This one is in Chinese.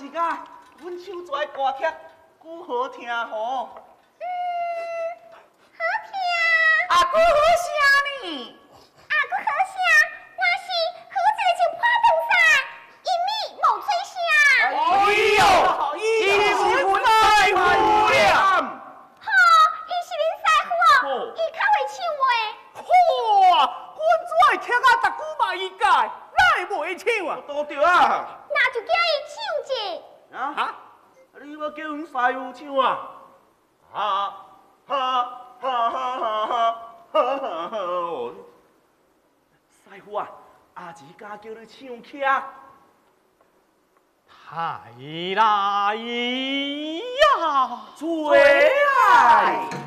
是甲阮唱跩歌曲，久好听吼。 好听。 啊，久好声呢？ 啊，搁好声，我是好在就破东山，一米无吹声。 哎呦，伊是阮师傅了。 好，伊是恁师傅哦，伊较会唱话。 好，阮怎会听啊？逐句嘛伊改，哪会袂唱啊？ 多着啊！ 那就叫伊唱者。 啊哈！你要叫阮师傅唱啊？哈哈哈哈哈哈哈哈哈！师傅啊，阿姊敢叫你唱曲？ 太来呀！ 最爱。